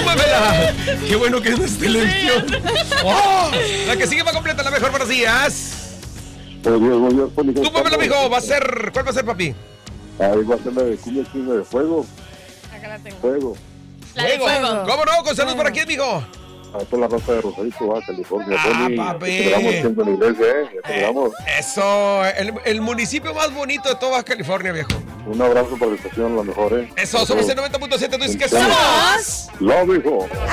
¡Túmbamela! ¡Qué bueno que no es televisión! ¡Oh! La que sigue va completa, la mejor. Buenos días. Buenos días, Poli. Túmbamela, mijo. ¿Cuál va a ser, papi? Ahí va a ser la de cumbia china de fuego. Acá la tengo. Fuego. La de fuego. ¿Cómo no? ¿Con salud para quién, mijo? A toda la raza de Rosarito, California. Poli. Papi. Celebramos siempre en la iglesia, Ya celebramos. Eso, el municipio más bonito de toda Baja California, viejo. Un abrazo para la estación, la mejor, Eso, somos el 90.7. ¿Tú dices que ¡Somos! Lo dijo.